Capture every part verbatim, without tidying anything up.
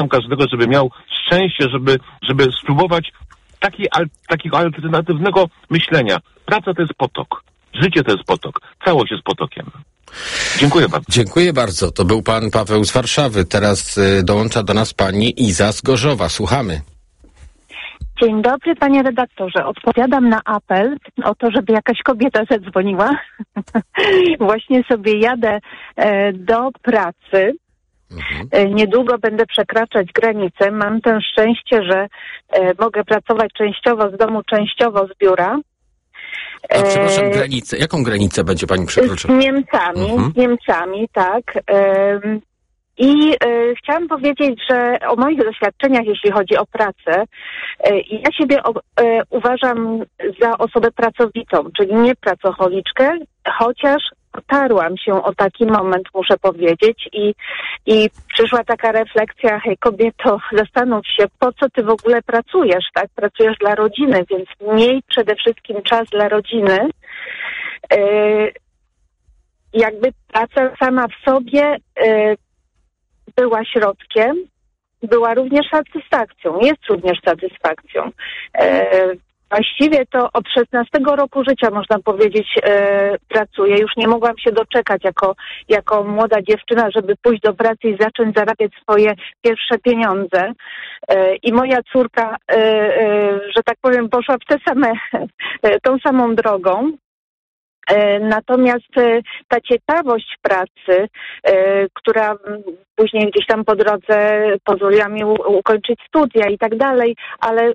każdego, żeby miał szczęście, żeby, żeby spróbować taki, al, takiego alternatywnego myślenia. Praca to jest potok. Życie to jest potok. Całość jest potokiem. Dziękuję bardzo. Dziękuję bardzo. To był pan Paweł z Warszawy. Teraz y, dołącza do nas pani Iza z Gorzowa. Słuchamy. Dzień dobry, panie redaktorze. Odpowiadam na apel o to, żeby jakaś kobieta zadzwoniła. Właśnie sobie jadę e, do pracy. Mhm. E, niedługo będę przekraczać granicę. Mam to szczęście, że e, mogę pracować częściowo z domu, częściowo z biura. A przepraszam, granicę. Jaką granicę będzie pani przekroczyła? Z Niemcami, mhm. z Niemcami, tak. E, I e, chciałam powiedzieć, że o moich doświadczeniach, jeśli chodzi o pracę, e, ja siebie o, e, uważam za osobę pracowitą, czyli nie pracocholiczkę, chociaż otarłam się o taki moment, muszę powiedzieć, i, i przyszła taka refleksja: hej kobieto, zastanów się, po co ty w ogóle pracujesz, tak? Pracujesz dla rodziny, więc miej przede wszystkim czas dla rodziny. E, jakby praca sama w sobie e, była środkiem, była również satysfakcją, jest również satysfakcją. E, właściwie to od szesnastego roku życia, można powiedzieć, e, pracuję. Już nie mogłam się doczekać jako, jako młoda dziewczyna, żeby pójść do pracy i zacząć zarabiać swoje pierwsze pieniądze. E, I moja córka, e, e, że tak powiem, poszła w te same, e, tą samą drogą. Natomiast ta ciekawość pracy, która później gdzieś tam po drodze pozwoliła mi ukończyć studia i tak dalej, ale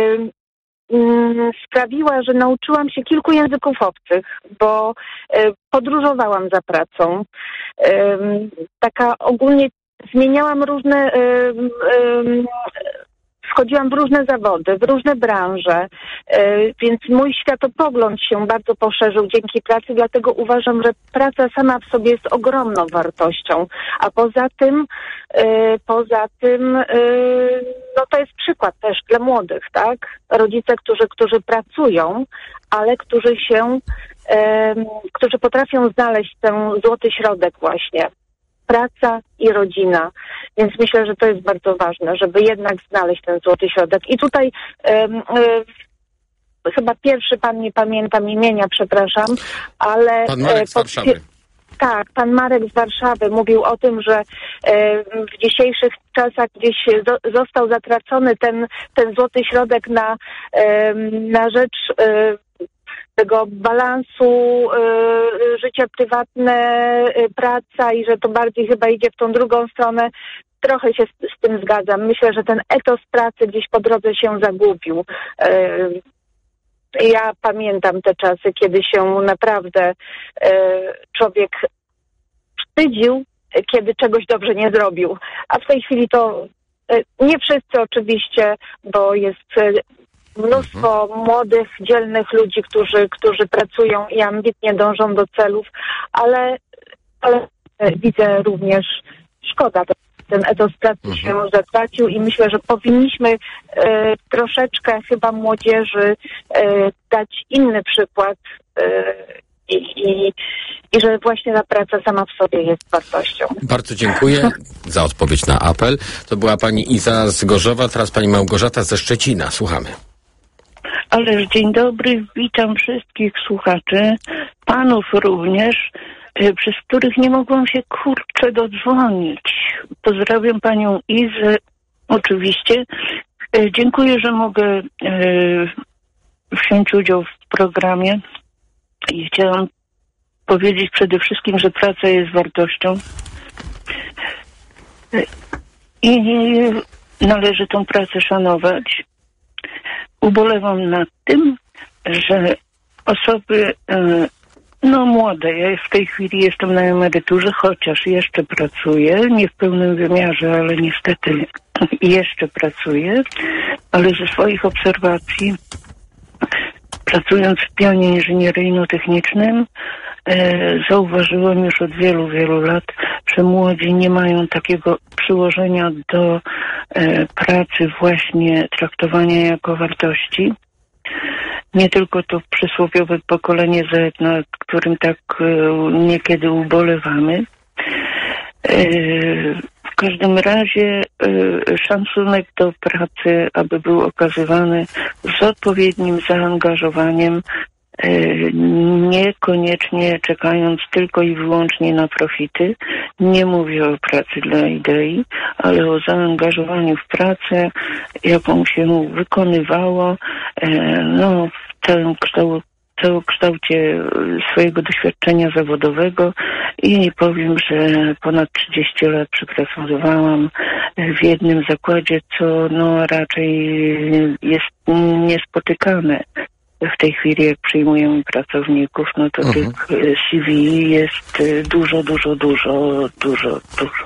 sprawiła, że nauczyłam się kilku języków obcych, bo podróżowałam za pracą. Taka ogólnie zmieniałam różne... Wchodziłam w różne zawody, w różne branże, yy, więc mój światopogląd się bardzo poszerzył dzięki pracy, dlatego uważam, że praca sama w sobie jest ogromną wartością. A poza tym, yy, poza tym, yy, no to jest przykład też dla młodych, tak? Rodzice, którzy, którzy pracują, ale którzy się, yy, którzy potrafią znaleźć ten złoty środek właśnie. Praca i rodzina. Więc myślę, że to jest bardzo ważne, żeby jednak znaleźć ten złoty środek. I tutaj um, um, chyba pierwszy pan, nie pamiętam imienia, przepraszam, ale... Pan Marek z Warszawy. Tak, pan Marek z Warszawy mówił o tym, że e, w dzisiejszych czasach gdzieś zo, został zatracony ten, ten złoty środek na, e, na rzecz... E, tego balansu y, życie prywatne, y, praca i że to bardziej chyba idzie w tą drugą stronę. Trochę się z, z tym zgadzam. Myślę, że ten etos pracy gdzieś po drodze się zagubił. Y, ja pamiętam te czasy, kiedy się naprawdę y, człowiek wstydził, kiedy czegoś dobrze nie zrobił. A w tej chwili to y, nie wszyscy oczywiście, bo jest... Y, Mnóstwo mhm. młodych, dzielnych ludzi, którzy, którzy pracują i ambitnie dążą do celów, ale, ale widzę również szkoda. Ten etos pracy mhm. się zatracił i myślę, że powinniśmy e, troszeczkę chyba młodzieży e, dać inny przykład e, i, i, i że właśnie ta praca sama w sobie jest wartością. Bardzo dziękuję za odpowiedź na apel. To była pani Iza z Gorzowa, teraz pani Małgorzata ze Szczecina. Słuchamy. Ależ dzień dobry, witam wszystkich słuchaczy, panów również, przez których nie mogłam się kurczę dodzwonić. Pozdrawiam panią Izę, oczywiście. Dziękuję, że mogę wziąć udział w programie i chciałam powiedzieć przede wszystkim, że praca jest wartością i należy tą pracę szanować. Ubolewam nad tym, że osoby no młode, ja w tej chwili jestem na emeryturze, chociaż jeszcze pracuję, nie w pełnym wymiarze, ale niestety jeszcze pracuję, ale ze swoich obserwacji, pracując w pionie inżynieryjno-technicznym, e, zauważyłem już od wielu, wielu lat, że młodzi nie mają takiego przyłożenia do e, pracy właśnie traktowania jako wartości. Nie tylko to przysłowiowe pokolenie Z, nad którym tak e, niekiedy ubolewamy. E, w każdym razie y, szacunek do pracy, aby był okazywany z odpowiednim zaangażowaniem, y, niekoniecznie czekając tylko i wyłącznie na profity. Nie mówię o pracy dla idei, ale o zaangażowaniu w pracę, jaką się wykonywało, y, no, w całym kształcie w kształcie swojego doświadczenia zawodowego i powiem, że ponad trzydzieści lat przepracowałam w jednym zakładzie, co no raczej jest niespotykane. W tej chwili, jak przyjmują pracowników, no to mhm. tych C V jest dużo, dużo, dużo, dużo, dużo.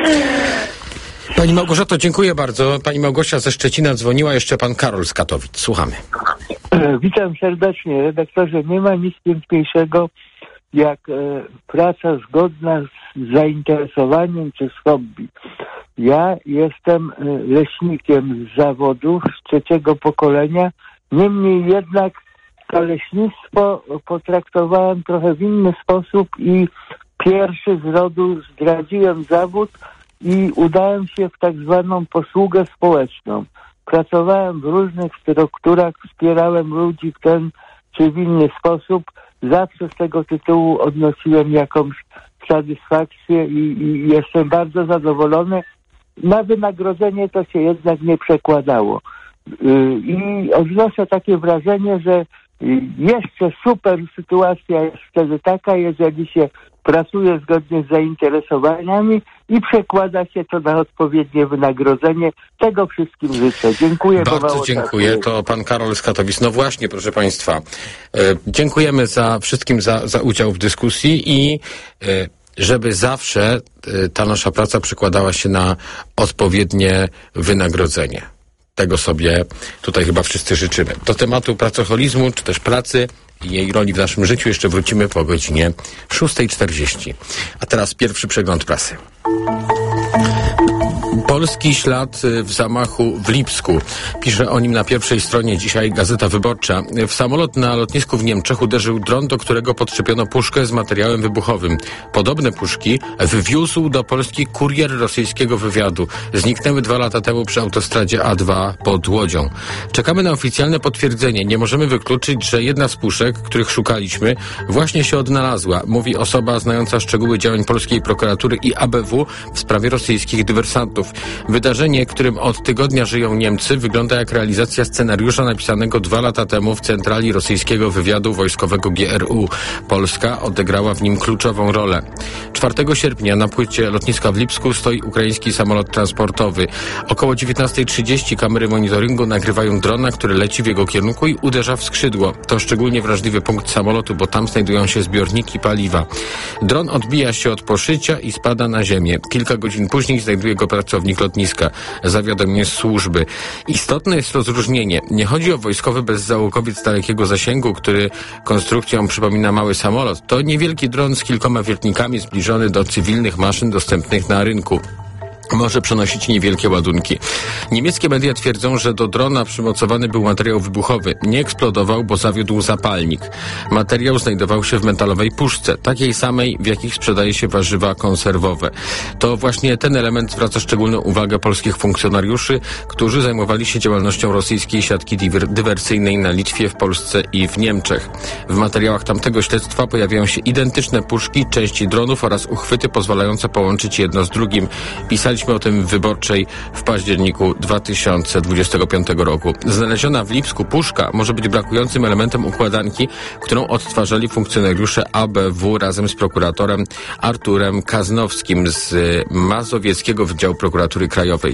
Pani Małgorzato, dziękuję bardzo. Pani Małgosia ze Szczecina dzwoniła, jeszcze pan Karol z Katowic. Słuchamy. Witam serdecznie, redaktorze. Nie ma nic piękniejszego jak e, praca zgodna z zainteresowaniem czy z hobby. Ja jestem e, leśnikiem z zawodu, z trzeciego pokolenia. Niemniej jednak to leśnictwo potraktowałem trochę w inny sposób i pierwszy z rodu zdradziłem zawód i udałem się w tak zwaną posługę społeczną. Pracowałem w różnych strukturach, wspierałem ludzi w ten czy w inny sposób. Zawsze z tego tytułu odnosiłem jakąś satysfakcję i, i jestem bardzo zadowolony. Na wynagrodzenie to się jednak nie przekładało. I odnoszę takie wrażenie, że jeszcze super sytuacja jest wtedy taka, jeżeli się pracuje zgodnie z zainteresowaniami i przekłada się to na odpowiednie wynagrodzenie. Tego wszystkim życzę. Dziękuję. Bardzo dziękuję. To pan Karol z Katowic. No właśnie, proszę państwa, e, dziękujemy za wszystkim za, za udział w dyskusji i e, żeby zawsze e, ta nasza praca przekładała się na odpowiednie wynagrodzenie. Tego sobie tutaj chyba wszyscy życzymy. Do tematu pracoholizmu, czy też pracy i jej roli w naszym życiu jeszcze wrócimy po godzinie szósta czterdzieści. A teraz pierwszy przegląd prasy. Polski ślad w zamachu w Lipsku. Pisze o nim na pierwszej stronie dzisiaj Gazeta Wyborcza. W samolot na lotnisku w Niemczech uderzył dron, do którego podczepiono puszkę z materiałem wybuchowym. Podobne puszki wywiózł do Polski kurier rosyjskiego wywiadu. Zniknęły dwa lata temu przy autostradzie A dwa pod Łodzią. Czekamy na oficjalne potwierdzenie. Nie możemy wykluczyć, że jedna z puszek, których szukaliśmy, właśnie się odnalazła, mówi osoba znająca szczegóły działań polskiej prokuratury i A B W w sprawie rosyjskich dywersantów. Wydarzenie, którym od tygodnia żyją Niemcy, wygląda jak realizacja scenariusza napisanego dwa lata temu w centrali rosyjskiego wywiadu wojskowego G R U. Polska odegrała w nim kluczową rolę. czwartego sierpnia na płycie lotniska w Lipsku stoi ukraiński samolot transportowy. Około dziewiętnasta trzydzieści kamery monitoringu nagrywają drona, który leci w jego kierunku i uderza w skrzydło. To szczególnie wrażliwy punkt samolotu, bo tam znajdują się zbiorniki paliwa. Dron odbija się od poszycia i spada na ziemię. Kilka godzin później znajduje go pracownik lotniska. Zawiadomienie służby. Istotne jest rozróżnienie. Nie chodzi o wojskowy bezzałogowiec dalekiego zasięgu, który konstrukcją przypomina mały samolot. To niewielki dron z kilkoma wiertnikami zbliżony do cywilnych maszyn dostępnych na rynku. Może przenosić niewielkie ładunki. Niemieckie media twierdzą, że do drona przymocowany był materiał wybuchowy. Nie eksplodował, bo zawiódł zapalnik. Materiał znajdował się w metalowej puszce, takiej samej, w jakich sprzedaje się warzywa konserwowe. To właśnie ten element zwraca szczególną uwagę polskich funkcjonariuszy, którzy zajmowali się działalnością rosyjskiej siatki dywersyjnej na Litwie, w Polsce i w Niemczech. W materiałach tamtego śledztwa pojawiają się identyczne puszki, części dronów oraz uchwyty pozwalające połączyć jedno z drugim. Pisali o tym w Wyborczej w październiku dwa tysiące dwudziestego piątego roku. Znaleziona w Lipsku puszka może być brakującym elementem układanki, którą odtwarzali funkcjonariusze A B W razem z prokuratorem Arturem Kaznowskim z Mazowieckiego Wydziału Prokuratury Krajowej.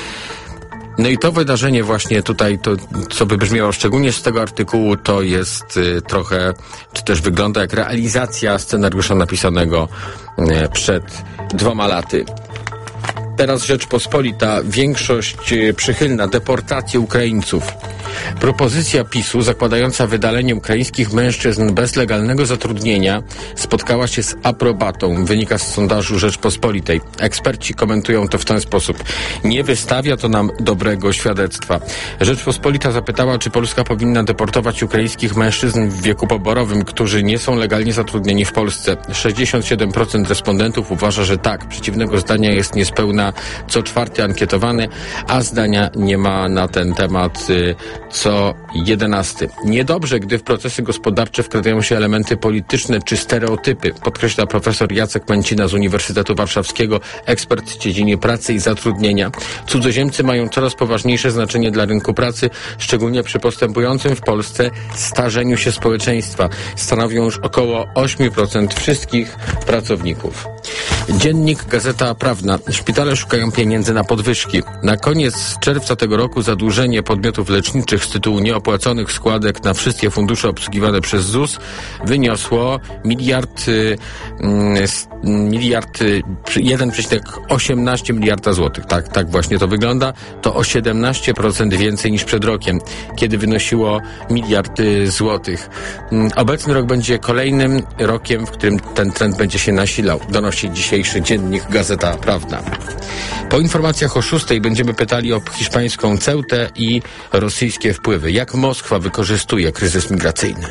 No i to wydarzenie właśnie tutaj, to co wybrzmiało szczególnie z tego artykułu, to jest y, trochę, czy też wygląda jak realizacja scenariusza napisanego y, przed dwoma laty. Teraz Rzeczpospolita, większość przychylna deportacji Ukraińców. Propozycja PiSu zakładająca wydalenie ukraińskich mężczyzn bez legalnego zatrudnienia spotkała się z aprobatą, wynika z sondażu Rzeczpospolitej. Eksperci komentują to w ten sposób. Nie wystawia to nam dobrego świadectwa. Rzeczpospolita zapytała, czy Polska powinna deportować ukraińskich mężczyzn w wieku poborowym, którzy nie są legalnie zatrudnieni w Polsce. sześćdziesiąt siedem procent respondentów uważa, że tak. Przeciwnego zdania jest niespełna co czwarty ankietowany, a zdania nie ma na ten temat y, co jedenasty. Niedobrze, gdy w procesy gospodarcze wkradają się elementy polityczne czy stereotypy, podkreśla profesor Jacek Męcina z Uniwersytetu Warszawskiego, ekspert w dziedzinie pracy i zatrudnienia. Cudzoziemcy mają coraz poważniejsze znaczenie dla rynku pracy, szczególnie przy postępującym w Polsce starzeniu się społeczeństwa. Stanowią już około osiem procent wszystkich pracowników. Dziennik Gazeta Prawna. Szpitale szukają pieniędzy na podwyżki. Na koniec czerwca tego roku zadłużenie podmiotów leczniczych z tytułu nieopłaconych składek na wszystkie fundusze obsługiwane przez Z U S wyniosło miliard, y, y, miliard y, jeden przecinek osiemnaście miliarda złotych. Tak, tak właśnie to wygląda. To o siedemnaście procent więcej niż przed rokiem, kiedy wynosiło miliardy złotych. Y, obecny rok będzie kolejnym rokiem, w którym ten trend będzie się nasilał. Donosi dzisiejszy dziennik Gazeta Prawna. Po informacjach o szóstej będziemy pytali o hiszpańską Ceutę i rosyjskie wpływy. Jak Moskwa wykorzystuje kryzys migracyjny?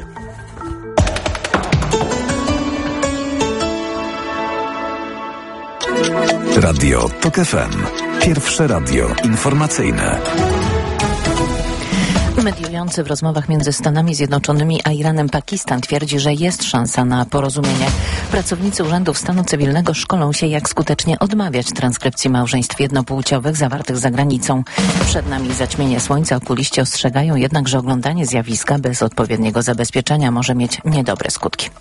Radio TOK F M. Pierwsze radio informacyjne. Mediujący w rozmowach między Stanami Zjednoczonymi a Iranem Pakistan twierdzi, że jest szansa na porozumienie. Pracownicy Urzędów Stanu Cywilnego szkolą się, jak skutecznie odmawiać transkrypcji małżeństw jednopłciowych zawartych za granicą. Przed nami zaćmienie słońca. Okuliści ostrzegają jednak, że oglądanie zjawiska bez odpowiedniego zabezpieczenia może mieć niedobre skutki.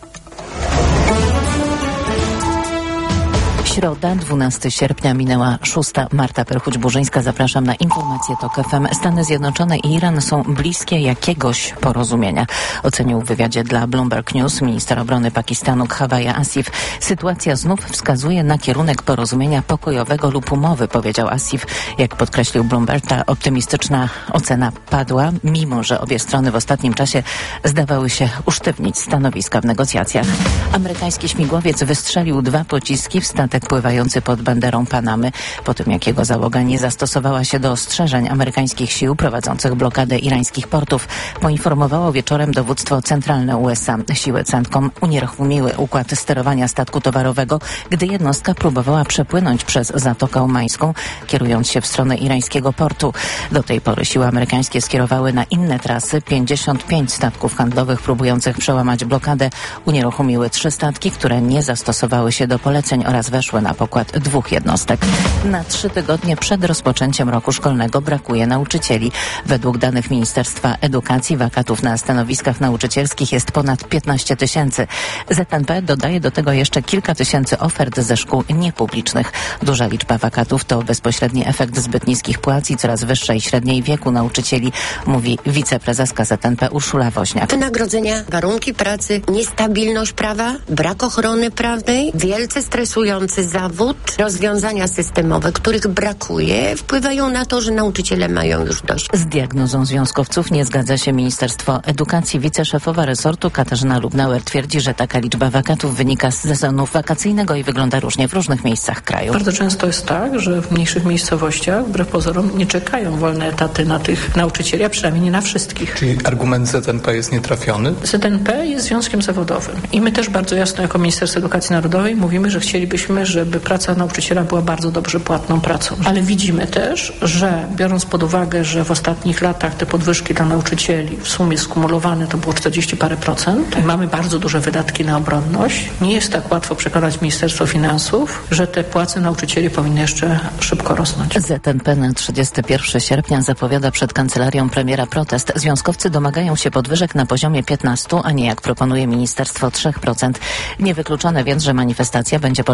Środa, dwunastego sierpnia, minęła szósta. Marta Perchuć-Burzyńska, zapraszam na informacje TOK F M. Stany Zjednoczone i Iran są bliskie jakiegoś porozumienia. Ocenił w wywiadzie dla Bloomberg News minister obrony Pakistanu Khavaja Asif. Sytuacja znów wskazuje na kierunek porozumienia pokojowego lub umowy, powiedział Asif. Jak podkreślił Bloomberg, ta optymistyczna ocena padła, mimo że obie strony w ostatnim czasie zdawały się usztywnić stanowiska w negocjacjach. Amerykański śmigłowiec wystrzelił dwa pociski w statek pływający pod banderą Panamy, po tym jak jego załoga nie zastosowała się do ostrzeżeń amerykańskich sił prowadzących blokadę irańskich portów, poinformowało wieczorem dowództwo centralne U S A. Siły CENTCOM unieruchomiły układ sterowania statku towarowego, gdy jednostka próbowała przepłynąć przez Zatokę Omańską, kierując się w stronę irańskiego portu. Do tej pory siły amerykańskie skierowały na inne trasy pięćdziesiąt pięć statków handlowych próbujących przełamać blokadę. Unieruchomiły trzy statki, które nie zastosowały się do poleceń oraz weszły na pokład dwóch jednostek. Na trzy tygodnie przed rozpoczęciem roku szkolnego brakuje nauczycieli. Według danych Ministerstwa Edukacji wakatów na stanowiskach nauczycielskich jest ponad piętnaście tysięcy. Z N P dodaje do tego jeszcze kilka tysięcy ofert ze szkół niepublicznych. Duża liczba wakatów to bezpośredni efekt zbyt niskich płac i coraz wyższej średniej wieku nauczycieli, mówi wiceprezeska Z N P Urszula Woźniak. Wynagrodzenia, warunki pracy, niestabilność prawa, brak ochrony prawnej, wielce stresujący zawód, rozwiązania systemowe, których brakuje, wpływają na to, że nauczyciele mają już dość. Z diagnozą związkowców nie zgadza się Ministerstwo Edukacji. Wiceszefowa resortu Katarzyna Lubnauer twierdzi, że taka liczba wakatów wynika z sezonu wakacyjnego i wygląda różnie w różnych miejscach kraju. Bardzo często jest tak, że w mniejszych miejscowościach, wbrew pozorom, nie czekają wolne etaty na tych nauczycieli, a przynajmniej nie na wszystkich. Czyli argument Z N P jest nietrafiony? Z N P jest związkiem zawodowym i my też bardzo jasno jako Ministerstwo Edukacji Narodowej mówimy, że chcielibyśmy, żeby praca nauczyciela była bardzo dobrze płatną pracą. Ale widzimy też, że biorąc pod uwagę, że w ostatnich latach te podwyżki dla nauczycieli w sumie skumulowane to było czterdzieści parę procent, mamy bardzo duże wydatki na obronność, nie jest tak łatwo przekonać Ministerstwo Finansów, że te płace nauczycieli powinny jeszcze szybko rosnąć. Z N P na trzydziestego pierwszego sierpnia zapowiada przed kancelarią premiera protest. Związkowcy domagają się podwyżek na poziomie piętnaście, a nie jak proponuje ministerstwo trzy procent. Niewykluczone więc, że manifestacja będzie początkiem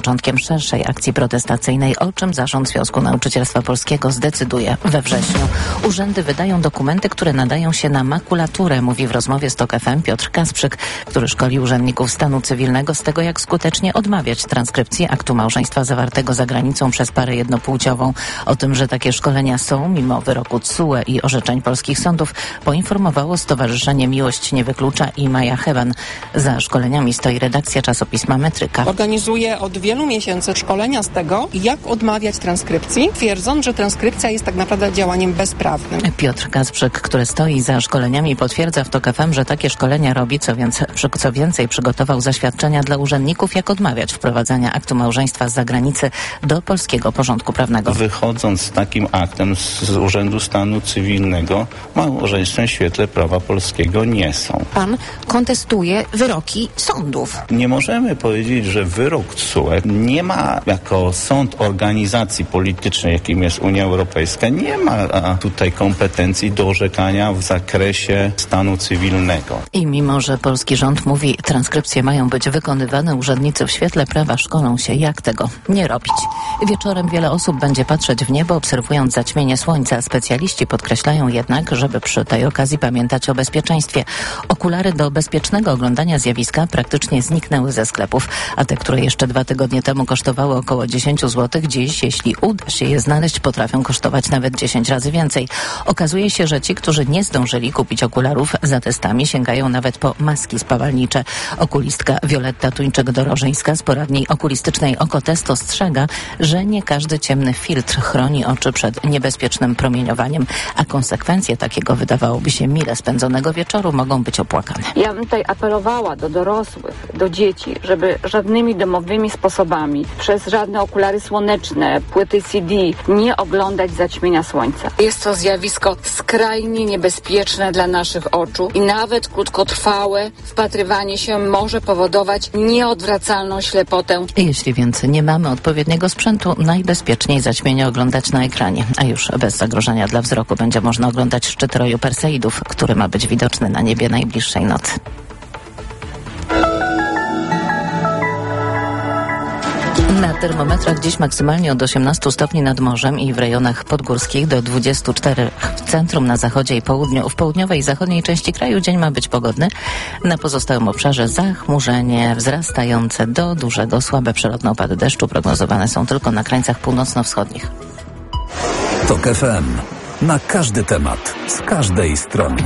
szerszej akcji protestacyjnej, o czym Zarząd Związku Nauczycielstwa Polskiego zdecyduje we wrześniu. Urzędy wydają dokumenty, które nadają się na makulaturę, mówi w rozmowie z TOK F M Piotr Kasprzyk, który szkoli urzędników stanu cywilnego z tego, jak skutecznie odmawiać transkrypcji aktu małżeństwa zawartego za granicą przez parę jednopłciową. O tym, że takie szkolenia są, mimo wyroku T S U E i orzeczeń polskich sądów, poinformowało Stowarzyszenie Miłość Nie Wyklucza i Maja Hewan. Za szkoleniami stoi redakcja czasopisma Metryka. Organizuje od wielu miesięcy szkolenia z tego, jak odmawiać transkrypcji, twierdząc, że transkrypcja jest tak naprawdę działaniem bezprawnym. Piotr Kasprzyk, który stoi za szkoleniami, potwierdza w TOK F M, że takie szkolenia robi, co, więc, co więcej przygotował zaświadczenia dla urzędników, jak odmawiać wprowadzania aktu małżeństwa z zagranicy do polskiego porządku prawnego. Wychodząc z takim aktem z Urzędu Stanu Cywilnego, małżeństwem w świetle prawa polskiego nie są. Pan kontestuje wyroki sądów. Nie możemy powiedzieć, że wyrok T S U E nie ma jako sąd organizacji politycznej, jakim jest Unia Europejska, nie ma tutaj kompetencji do orzekania w zakresie stanu cywilnego. I mimo, że polski rząd mówi, transkrypcje mają być wykonywane, urzędnicy w świetle prawa szkolą się, jak tego nie robić. Wieczorem wiele osób będzie patrzeć w niebo, obserwując zaćmienie słońca. Specjaliści podkreślają jednak, żeby przy tej okazji pamiętać o bezpieczeństwie. Okulary do bezpiecznego oglądania zjawiska praktycznie zniknęły ze sklepów, a te, które jeszcze dwa tygodnie temu kosztowały około dziesięć złotych, dziś, jeśli uda się je znaleźć, potrafią kosztować nawet dziesięć razy więcej. Okazuje się, że ci, którzy nie zdążyli kupić okularów, za testami sięgają nawet po maski spawalnicze. Okulistka Wioletta Tuńczyk-Dorożyńska z poradni okulistycznej Okotest ostrzega, że nie każdy ciemny filtr chroni oczy przed niebezpiecznym promieniowaniem, a konsekwencje takiego, wydawałoby się, mile spędzonego wieczoru mogą być opłakane. Ja bym tutaj apelowała do dorosłych, do dzieci, żeby żadnymi domowymi sposobami, przez żadne okulary słoneczne, płyty C D nie oglądać zaćmienia słońca. Jest to zjawisko skrajnie niebezpieczne dla naszych oczu i nawet krótkotrwałe wpatrywanie się może powodować nieodwracalną ślepotę. Jeśli więc nie mamy odpowiedniego sprzętu, najbezpieczniej zaćmienie oglądać na ekranie, a już bez zagrożenia dla wzroku będzie można oglądać szczyt roju Perseidów, który ma być widoczny na niebie najbliższej nocy. Na termometrach dziś maksymalnie od osiemnastu stopni nad morzem i w rejonach podgórskich do dwudziestu czterech w centrum, na zachodzie i południu. W południowej i zachodniej części kraju dzień ma być pogodny. Na pozostałym obszarze zachmurzenie wzrastające do dużego, słabe przelotne opady deszczu prognozowane są tylko na krańcach północno-wschodnich. TOK F M. Na każdy temat, z każdej strony.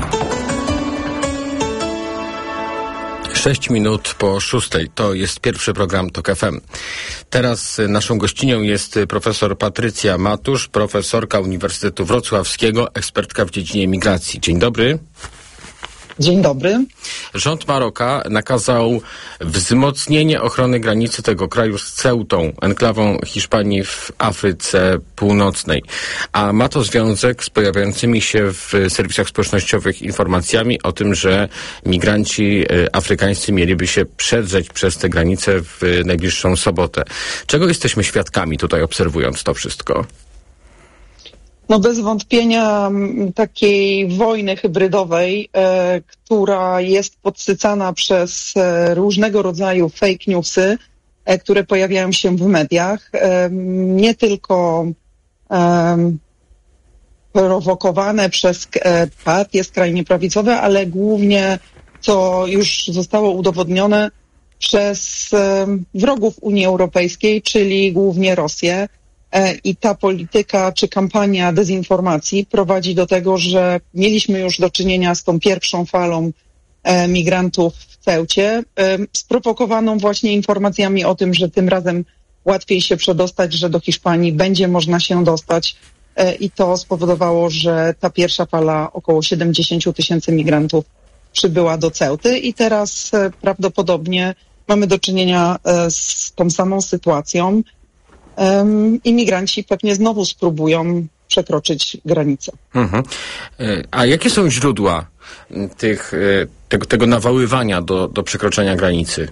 Sześć minut po szóstej. To jest pierwszy program TOK F M. Teraz naszą gościnią jest profesor Patrycja Matusz, profesorka Uniwersytetu Wrocławskiego, ekspertka w dziedzinie migracji. Dzień dobry. Dzień dobry. Rząd Maroka nakazał wzmocnienie ochrony granicy tego kraju z Ceutą, enklawą Hiszpanii w Afryce Północnej. A ma to związek z pojawiającymi się w serwisach społecznościowych informacjami o tym, że migranci afrykańscy mieliby się przedrzeć przez tę granicę w najbliższą sobotę. Czego jesteśmy świadkami tutaj, obserwując to wszystko? No bez wątpienia takiej wojny hybrydowej, e, która jest podsycana przez e, różnego rodzaju fake newsy, e, które pojawiają się w mediach. E, nie tylko e, prowokowane przez e, partie skrajnie prawicowe, ale głównie, co już zostało udowodnione, przez e, wrogów Unii Europejskiej, czyli głównie Rosję. I ta polityka czy kampania dezinformacji prowadzi do tego, że mieliśmy już do czynienia z tą pierwszą falą e, migrantów w Ceucie, e, sprowokowaną właśnie informacjami o tym, że tym razem łatwiej się przedostać, że do Hiszpanii będzie można się dostać e, i to spowodowało, że ta pierwsza fala, około siedemdziesiąt tysięcy migrantów, przybyła do Ceuty i teraz e, prawdopodobnie mamy do czynienia e, z tą samą sytuacją. Um, imigranci pewnie znowu spróbują przekroczyć granicę. Mhm. A jakie są źródła tych, tego, tego nawoływania do, do przekroczenia granicy?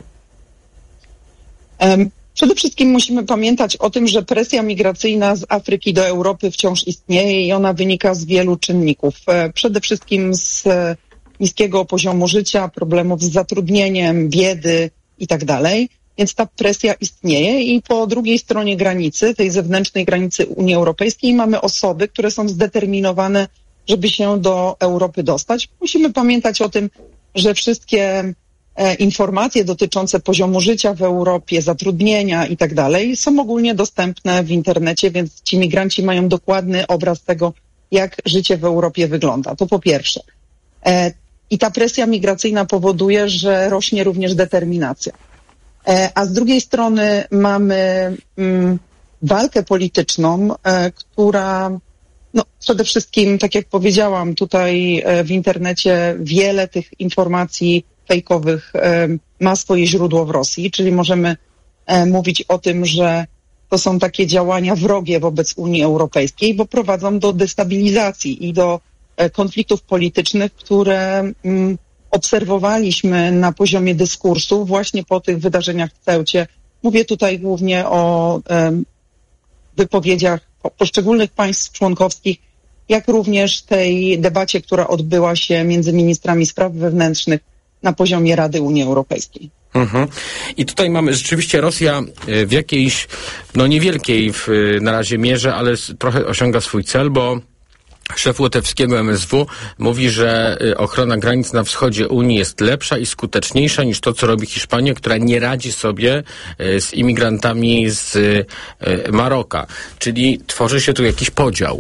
Um, przede wszystkim musimy pamiętać o tym, że presja migracyjna z Afryki do Europy wciąż istnieje i ona wynika z wielu czynników. E, przede wszystkim z e, niskiego poziomu życia, problemów z zatrudnieniem, biedy i tak dalej. Więc ta presja istnieje i po drugiej stronie granicy, tej zewnętrznej granicy Unii Europejskiej, mamy osoby, które są zdeterminowane, żeby się do Europy dostać. Musimy pamiętać o tym, że wszystkie e, informacje dotyczące poziomu życia w Europie, zatrudnienia i tak dalej są ogólnie dostępne w internecie, więc ci migranci mają dokładny obraz tego, jak życie w Europie wygląda. To po pierwsze. E, I ta presja migracyjna powoduje, że rośnie również determinacja. E, a z drugiej strony mamy mm, walkę polityczną, e, która no, przede wszystkim, tak jak powiedziałam, tutaj e, w internecie wiele tych informacji fejkowych e, ma swoje źródło w Rosji, czyli możemy e, mówić o tym, że to są takie działania wrogie wobec Unii Europejskiej, bo prowadzą do destabilizacji i do e, konfliktów politycznych, które mm, obserwowaliśmy na poziomie dyskursu właśnie po tych wydarzeniach w Ceucie. Mówię tutaj głównie o e, wypowiedziach poszczególnych państw członkowskich, jak również tej debacie, która odbyła się między ministrami spraw wewnętrznych na poziomie Rady Unii Europejskiej. Mhm. I tutaj mamy rzeczywiście Rosja w jakiejś, no niewielkiej w, na razie mierze, ale trochę osiąga swój cel, bo szef łotewskiego M S W mówi, że ochrona granic na wschodzie Unii jest lepsza i skuteczniejsza niż to, co robi Hiszpania, która nie radzi sobie z imigrantami z Maroka. Czyli tworzy się tu jakiś podział.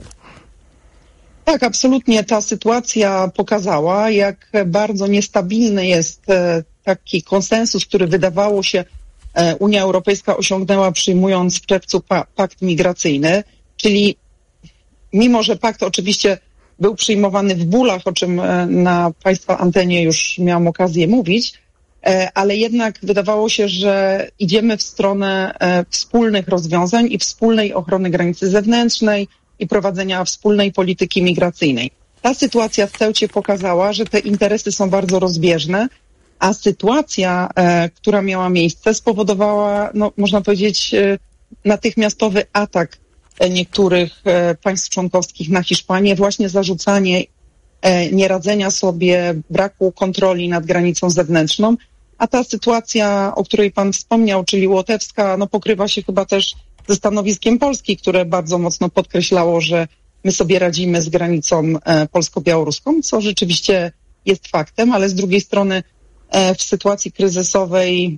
Tak, absolutnie. Ta sytuacja pokazała, jak bardzo niestabilny jest taki konsensus, który wydawało się Unia Europejska osiągnęła, przyjmując w czerwcu pa- pakt migracyjny, czyli mimo że pakt oczywiście był przyjmowany w bólach, o czym na Państwa antenie już miałam okazję mówić, ale jednak wydawało się, że idziemy w stronę wspólnych rozwiązań i wspólnej ochrony granicy zewnętrznej i prowadzenia wspólnej polityki migracyjnej. Ta sytuacja w Ceucie pokazała, że te interesy są bardzo rozbieżne, a sytuacja, która miała miejsce, spowodowała, no, można powiedzieć, natychmiastowy atak niektórych e, państw członkowskich na Hiszpanię, właśnie zarzucanie e, nieradzenia sobie, braku kontroli nad granicą zewnętrzną, a ta sytuacja, o której Pan wspomniał, czyli łotewska, no pokrywa się chyba też ze stanowiskiem Polski, które bardzo mocno podkreślało, że my sobie radzimy z granicą e, polsko-białoruską, co rzeczywiście jest faktem, ale z drugiej strony e, w sytuacji kryzysowej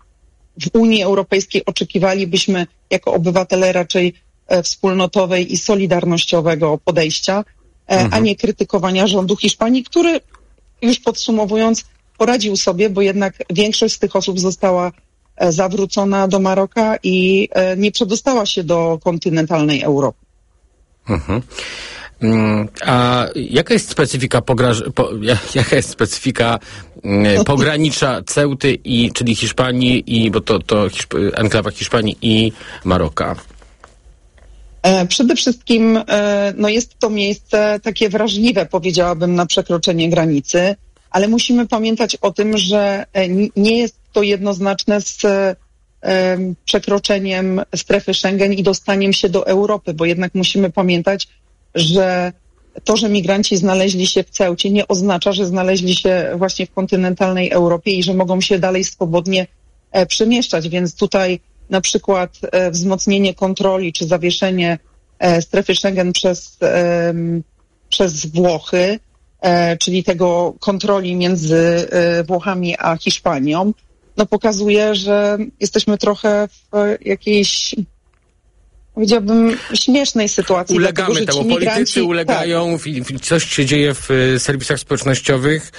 w Unii Europejskiej oczekiwalibyśmy jako obywatele raczej wspólnotowej i solidarnościowego podejścia, mhm. a nie krytykowania rządu Hiszpanii, który, już podsumowując, poradził sobie, bo jednak większość z tych osób została zawrócona do Maroka i nie przedostała się do kontynentalnej Europy. Mhm. A jaka jest specyfika pograż- po, jaka jest specyfika pogranicza Ceuty, i, czyli Hiszpanii, i, bo to, to Hiszp- enklawa Hiszpanii i Maroka? Przede wszystkim no jest to miejsce takie wrażliwe, powiedziałabym, na przekroczenie granicy, ale musimy pamiętać o tym, że nie jest to jednoznaczne z przekroczeniem strefy Schengen i dostaniem się do Europy, bo jednak musimy pamiętać, że to, że migranci znaleźli się w Ceucie, nie oznacza, że znaleźli się właśnie w kontynentalnej Europie i że mogą się dalej swobodnie przemieszczać, więc tutaj na przykład e, wzmocnienie kontroli czy zawieszenie e, strefy Schengen przez, e, przez Włochy, e, czyli tego kontroli między e, Włochami a Hiszpanią, no pokazuje, że jesteśmy trochę w jakiejś, powiedziałbym, śmiesznej sytuacji. Ulegamy dlatego, temu, migranci, politycy ulegają, tak. Coś się dzieje w serwisach społecznościowych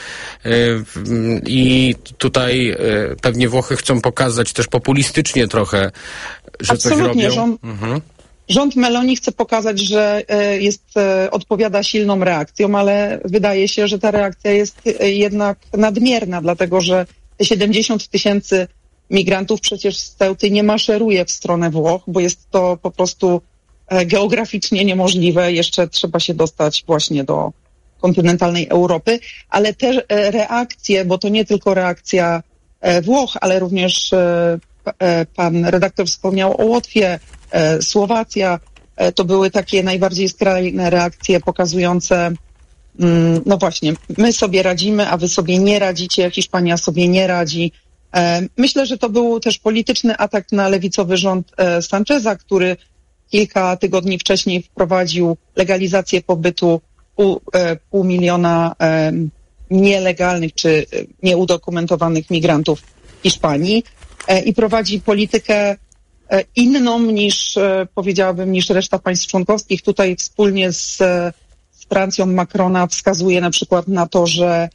i tutaj pewnie Włochy chcą pokazać też populistycznie trochę, że Absolutnie. coś robią. Rząd, mhm. rząd Meloni chce pokazać, że jest, odpowiada silną reakcją, ale wydaje się, że ta reakcja jest jednak nadmierna, dlatego że siedemdziesiąt tysięcy migrantów przecież z Ceuty nie maszeruje w stronę Włoch, bo jest to po prostu geograficznie niemożliwe. Jeszcze trzeba się dostać właśnie do kontynentalnej Europy, ale te reakcje, bo to nie tylko reakcja Włoch, ale również pan redaktor wspomniał o Łotwie, Słowacja, to były takie najbardziej skrajne reakcje pokazujące, no właśnie, my sobie radzimy, a wy sobie nie radzicie, Hiszpania sobie nie radzi, Myślę, że to był też polityczny atak na lewicowy rząd Sancheza, który kilka tygodni wcześniej wprowadził legalizację pobytu pół, pół miliona nielegalnych czy nieudokumentowanych migrantów w Hiszpanii i prowadzi politykę inną niż, powiedziałabym, niż reszta państw członkowskich. Tutaj wspólnie z, z Francją Macrona wskazuje na przykład na to, że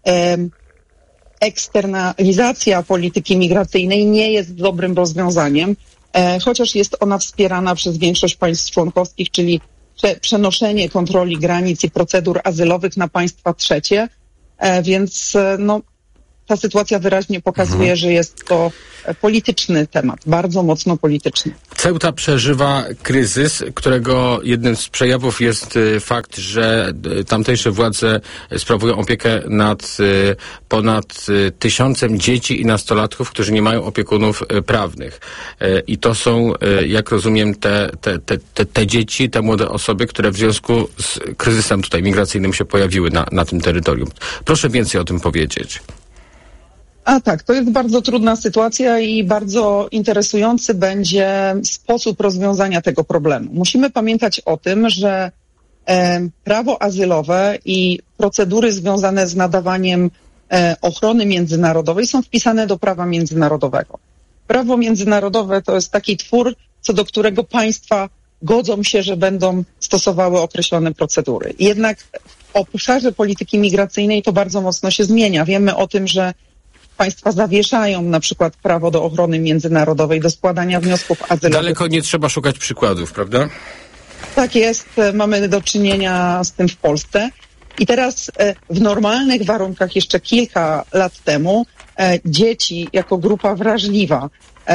eksternalizacja polityki migracyjnej nie jest dobrym rozwiązaniem, chociaż jest ona wspierana przez większość państw członkowskich, czyli przenoszenie kontroli granic i procedur azylowych na państwa trzecie, więc no, ta sytuacja wyraźnie pokazuje, mhm. że jest to polityczny temat, bardzo mocno polityczny. Ceuta przeżywa kryzys, którego jednym z przejawów jest fakt, że tamtejsze władze sprawują opiekę nad ponad tysiącem dzieci i nastolatków, którzy nie mają opiekunów prawnych. I to są, jak rozumiem, te, te, te, te, te dzieci, te młode osoby, które w związku z kryzysem tutaj migracyjnym się pojawiły na, na tym terytorium. Proszę więcej o tym powiedzieć. A tak, to jest bardzo trudna sytuacja i bardzo interesujący będzie sposób rozwiązania tego problemu. Musimy pamiętać o tym, że e, prawo azylowe i procedury związane z nadawaniem e, ochrony międzynarodowej są wpisane do prawa międzynarodowego. Prawo międzynarodowe to jest taki twór, co do którego państwa godzą się, że będą stosowały określone procedury. Jednak w obszarze polityki migracyjnej to bardzo mocno się zmienia. Wiemy o tym, że państwa zawieszają na przykład prawo do ochrony międzynarodowej, do składania wniosków azylowych. Daleko nie trzeba szukać przykładów, prawda? Tak jest, mamy do czynienia z tym w Polsce. I teraz w normalnych warunkach jeszcze kilka lat temu dzieci jako grupa wrażliwa,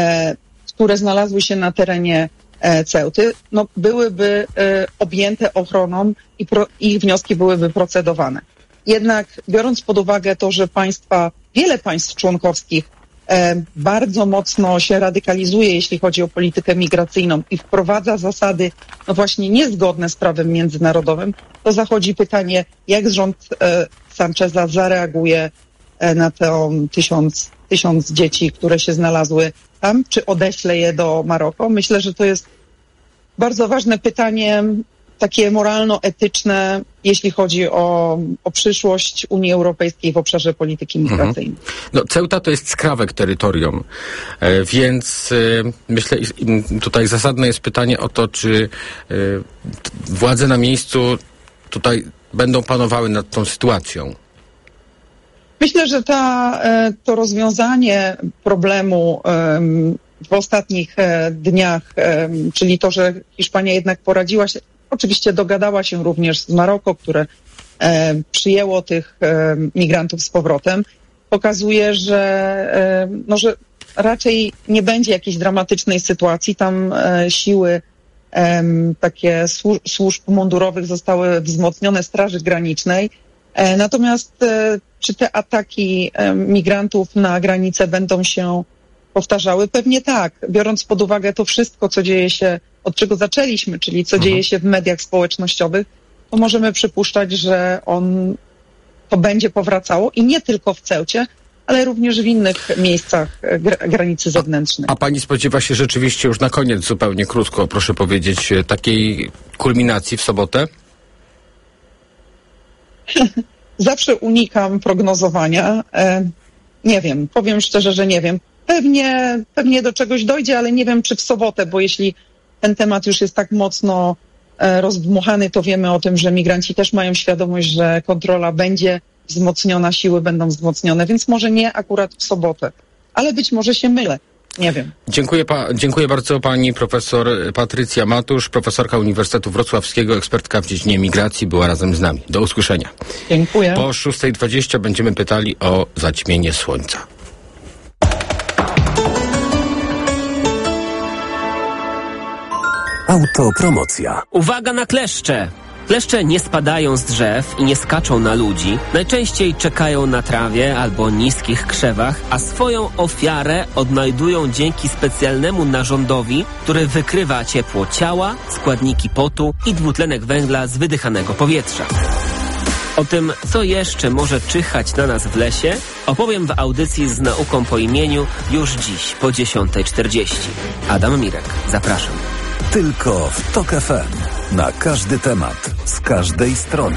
które znalazły się na terenie Ceuty, no, byłyby objęte ochroną i pro, ich wnioski byłyby procedowane. Jednak biorąc pod uwagę to, że państwa, wiele państw członkowskich e, bardzo mocno się radykalizuje, jeśli chodzi o politykę migracyjną i wprowadza zasady no właśnie niezgodne z prawem międzynarodowym, to zachodzi pytanie, jak rząd e, Sancheza zareaguje e, na te tysiąc, tysiąc dzieci, które się znalazły tam, czy odeśle je do Maroko. Myślę, że to jest bardzo ważne pytanie, takie moralno-etyczne, jeśli chodzi o, o przyszłość Unii Europejskiej w obszarze polityki migracyjnej. Mhm. No, Ceuta to jest skrawek terytorium, e, więc e, myślę, i tutaj zasadne jest pytanie o to, czy e, władze na miejscu tutaj będą panowały nad tą sytuacją. Myślę, że ta, to rozwiązanie problemu w ostatnich dniach, czyli to, że Hiszpania jednak poradziła się, oczywiście dogadała się również z Maroko, które e, przyjęło tych e, migrantów z powrotem, pokazuje, że, e, no, że raczej nie będzie jakiejś dramatycznej sytuacji. Tam e, siły e, takie służ- służb mundurowych zostały wzmocnione, Straży Granicznej. E, natomiast e, czy te ataki e, migrantów na granicę będą się powtarzały? Pewnie tak, biorąc pod uwagę to wszystko, co dzieje się, od czego zaczęliśmy, czyli co mhm. dzieje się w mediach społecznościowych, to możemy przypuszczać, że on to będzie powracało i nie tylko w Ceucie, ale również w innych miejscach gra- granicy zewnętrznej. A, a pani spodziewa się rzeczywiście, już na koniec zupełnie krótko, proszę powiedzieć, takiej kulminacji w sobotę? Zawsze unikam prognozowania. E, nie wiem, powiem szczerze, że nie wiem. Pewnie, pewnie do czegoś dojdzie, ale nie wiem, czy w sobotę, bo jeśli ten temat już jest tak mocno e, rozdmuchany, to wiemy o tym, że migranci też mają świadomość, że kontrola będzie wzmocniona, siły będą wzmocnione, więc może nie akurat w sobotę, ale być może się mylę. Nie wiem. Dziękuję, pa, dziękuję bardzo pani profesor Patrycja Matusz, profesorka Uniwersytetu Wrocławskiego, ekspertka w dziedzinie migracji, była razem z nami. Do usłyszenia. Dziękuję. Po szósta dwadzieścia będziemy pytali o zaćmienie słońca. Autopromocja. Uwaga na kleszcze! Kleszcze nie spadają z drzew i nie skaczą na ludzi. Najczęściej czekają na trawie albo niskich krzewach, a swoją ofiarę odnajdują dzięki specjalnemu narządowi, który wykrywa ciepło ciała, składniki potu i dwutlenek węgla z wydychanego powietrza. O tym, co jeszcze może czyhać na nas w lesie, opowiem w audycji z nauką po imieniu już dziś po dziesiątej czterdzieści. Adam Mirek, zapraszam. Tylko w TOK F M. Na każdy temat, z każdej strony.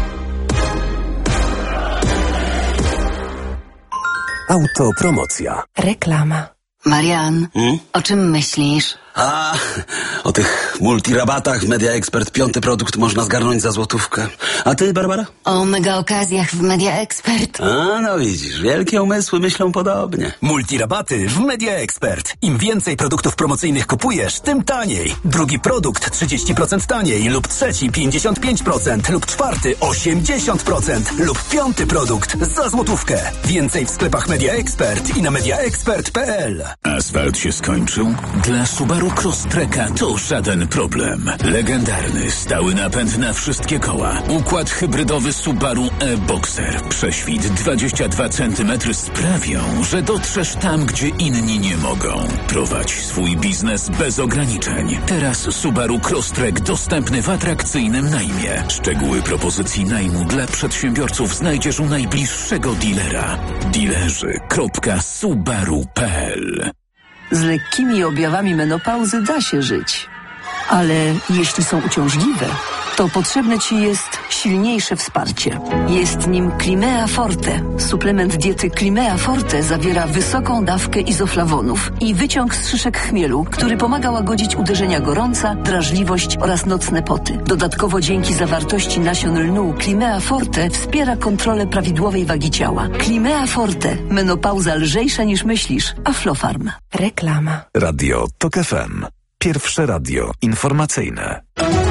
Autopromocja. Reklama. Marian, hmm? o czym myślisz? A, o tych multirabatach Media Expert. Piąty produkt można zgarnąć za złotówkę. A ty, Barbara? O mega okazjach w Media Expert. A, no widzisz, wielkie umysły myślą podobnie. Multirabaty w Media Expert. Im więcej produktów promocyjnych kupujesz, tym taniej. Drugi produkt trzydzieści procent taniej lub trzeci pięćdziesiąt pięć procent lub czwarty osiemdziesiąt procent lub piąty produkt za złotówkę. Więcej w sklepach Media Expert i na mediaexpert kropka p l. Asfalt się skończył? Dla Subaru Crosstreka to żaden problem. Legendarny, stały napęd na wszystkie koła. Układ hybrydowy Subaru e-Boxer. Prześwit dwadzieścia dwa centymetry sprawią, że dotrzesz tam, gdzie inni nie mogą. Prowadź swój biznes bez ograniczeń. Teraz Subaru Crosstrek dostępny w atrakcyjnym najmie. Szczegóły propozycji najmu dla przedsiębiorców znajdziesz u najbliższego dealera. Dilerzy kropka subaru kropka p l. Z lekkimi objawami menopauzy da się żyć. Ale jeśli są uciążliwe, to potrzebne Ci jest silniejsze wsparcie. Jest nim Climea Forte. Suplement diety Climea Forte zawiera wysoką dawkę izoflawonów i wyciąg z szyszek chmielu, który pomaga łagodzić uderzenia gorąca, drażliwość oraz nocne poty. Dodatkowo dzięki zawartości nasion lnu Climea Forte wspiera kontrolę prawidłowej wagi ciała. Climea Forte. Menopauza lżejsza niż myślisz. Aflofarm. Reklama. Radio TOK F M. Pierwsze radio informacyjne.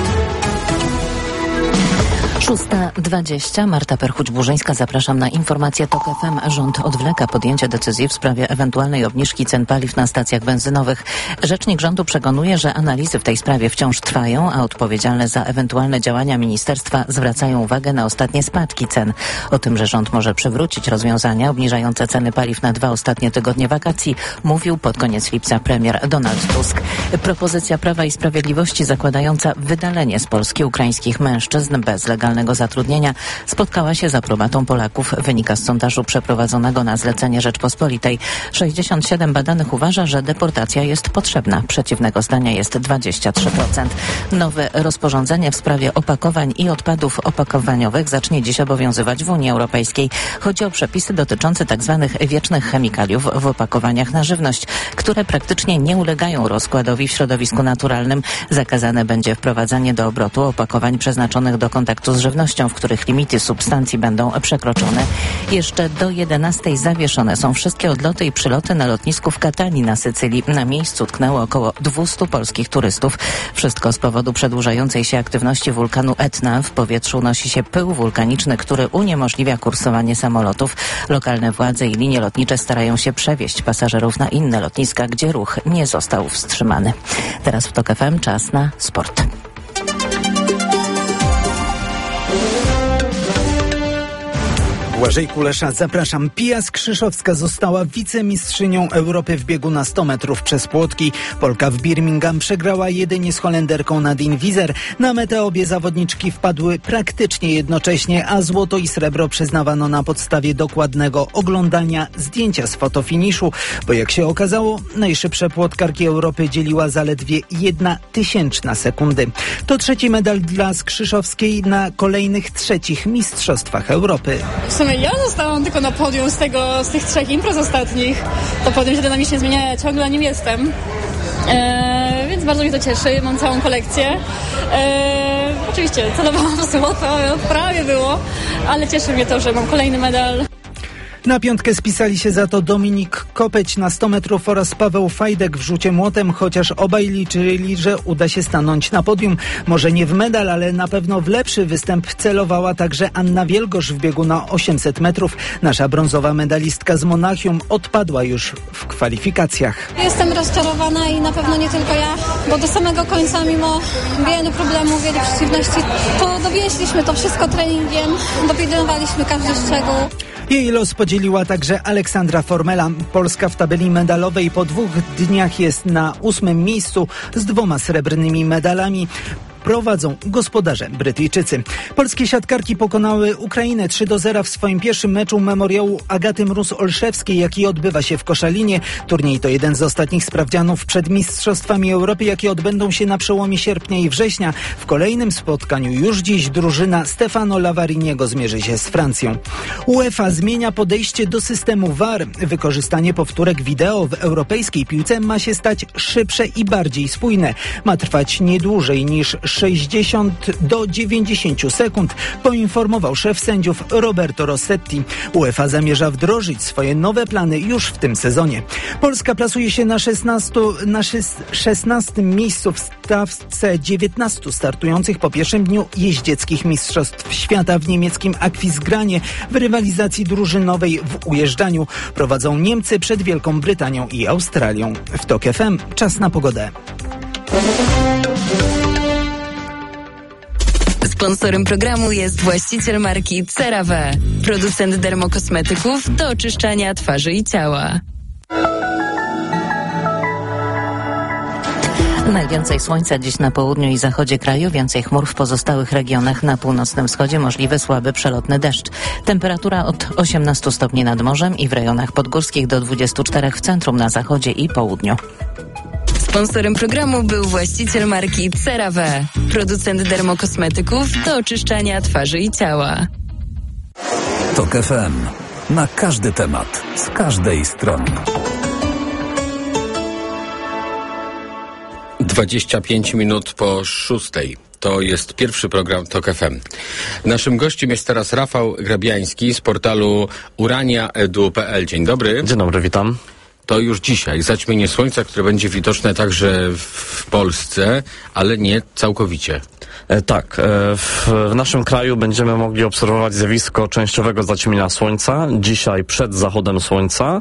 szósta dwadzieścia. Marta Perchuć-Burzyńska. Zapraszam na informację TOK F M. Rząd odwleka podjęcie decyzji w sprawie ewentualnej obniżki cen paliw na stacjach benzynowych. Rzecznik rządu przekonuje, że analizy w tej sprawie wciąż trwają, a odpowiedzialne za ewentualne działania ministerstwa zwracają uwagę na ostatnie spadki cen. O tym, że rząd może przywrócić rozwiązania obniżające ceny paliw na dwa ostatnie tygodnie wakacji, mówił pod koniec lipca premier Donald Tusk. Propozycja Prawa i Sprawiedliwości zakładająca wydalenie z Polski ukraińskich mężczyzn bez legalnego zatrudnienia spotkała się z aprobatą Polaków, wynika z sondażu przeprowadzonego na zlecenie Rzeczpospolitej. sześćdziesiąt siedem badanych uważa, że deportacja jest potrzebna. Przeciwnego zdania jest dwadzieścia trzy procent. Nowe rozporządzenie w sprawie opakowań i odpadów opakowaniowych zacznie dziś obowiązywać w Unii Europejskiej. Chodzi o przepisy dotyczące tzw. wiecznych chemikaliów w opakowaniach na żywność, które praktycznie nie ulegają rozkładowi w środowisku naturalnym. Zakazane będzie wprowadzanie do obrotu opakowań przeznaczonych do kontaktu z żywnością, w których limity substancji będą przekroczone. Jeszcze do jedenastej zawieszone są wszystkie odloty i przyloty na lotnisku w Katanii na Sycylii. Na miejscu tknęło około dwieście polskich turystów. Wszystko z powodu przedłużającej się aktywności wulkanu Etna. W powietrzu unosi się pył wulkaniczny, który uniemożliwia kursowanie samolotów. Lokalne władze i linie lotnicze starają się przewieźć pasażerów na inne lotniska, gdzie ruch nie został wstrzymany. Teraz w TOK F M czas na sport. Błażej Kulesza, zapraszam. Pia Skrzyszowska została wicemistrzynią Europy w biegu na sto metrów przez płotki. Polka w Birmingham przegrała jedynie z Holenderką Nadine Wieser. Na metę obie zawodniczki wpadły praktycznie jednocześnie, a złoto i srebro przyznawano na podstawie dokładnego oglądania zdjęcia z fotofiniszu, bo jak się okazało, najszybsze płotkarki Europy dzieliła zaledwie jedna tysięczna sekundy. To trzeci medal dla Skrzyszowskiej na kolejnych trzecich mistrzostwach Europy. Ja zostałam tylko na podium z, tego, z tych trzech imprez ostatnich. To podium się dynamicznie zmienia, ja ciągle na nim jestem. Eee, więc bardzo mnie to cieszy, mam całą kolekcję. Eee, oczywiście celowałam w złoto, prawie było, ale cieszy mnie to, że mam kolejny medal. Na piątkę spisali się za to Dominik Kopeć na sto metrów oraz Paweł Fajdek w rzucie młotem, chociaż obaj liczyli, że uda się stanąć na podium. Może nie w medal, ale na pewno w lepszy występ celowała także Anna Wielgosz w biegu na osiemset metrów. Nasza brązowa medalistka z Monachium odpadła już w kwalifikacjach. Jestem rozczarowana i na pewno nie tylko ja, bo do samego końca, mimo wielu problemów, wielu przeciwności, to dowieźliśmy to wszystko treningiem, dopilnowaliśmy każdy szczegół. Jej los podzieliła także Aleksandra Formela. Polska w tabeli medalowej po dwóch dniach jest na ósmym miejscu z dwoma srebrnymi medalami. prowadzą gospodarze Brytyjczycy. Polskie siatkarki pokonały Ukrainę trzy do zera w swoim pierwszym meczu memoriału Agaty Mróz-Olszewskiej, jaki odbywa się w Koszalinie. Turniej to jeden z ostatnich sprawdzianów przed Mistrzostwami Europy, jakie odbędą się na przełomie sierpnia i września. W kolejnym spotkaniu już dziś drużyna Stefano Lavariniego zmierzy się z Francją. UEFA zmienia podejście do systemu V A R. Wykorzystanie powtórek wideo w europejskiej piłce ma się stać szybsze i bardziej spójne. Ma trwać nie dłużej niż sześćdziesiąt do dziewięćdziesięciu sekund, poinformował szef sędziów Roberto Rossetti. UEFA zamierza wdrożyć swoje nowe plany już w tym sezonie. Polska plasuje się na, szesnastu, na szesnastym miejscu w stawce dziewiętnastu startujących po pierwszym dniu jeździeckich Mistrzostw Świata w niemieckim Aquisgranie w rywalizacji drużynowej w ujeżdżaniu. Prowadzą Niemcy przed Wielką Brytanią i Australią. W TOK F M czas na pogodę. Sponsorem programu jest właściciel marki CeraVe, producent dermokosmetyków do oczyszczania twarzy i ciała. Najwięcej słońca dziś na południu i zachodzie kraju, więcej chmur w pozostałych regionach. Na północnym wschodzie możliwy słaby przelotny deszcz. Temperatura od osiemnastu stopni nad morzem i w rejonach podgórskich do dwudziestu czterech w centrum, na zachodzie i południu. Sponsorem programu był właściciel marki CeraVe, producent dermokosmetyków do oczyszczania twarzy i ciała. TOK F M. Na każdy temat, z każdej strony. dwadzieścia pięć minut po szóstej. To jest pierwszy program TOK F M. Naszym gościem jest teraz Rafał Grabiański z portalu urania kropka edu kropka pe el. Dzień dobry. Dzień dobry, witam. To już dzisiaj zaćmienie słońca, które będzie widoczne także w Polsce, ale nie całkowicie. E, tak, e, w, w naszym kraju będziemy mogli obserwować zjawisko częściowego zaćmienia słońca, dzisiaj przed zachodem słońca.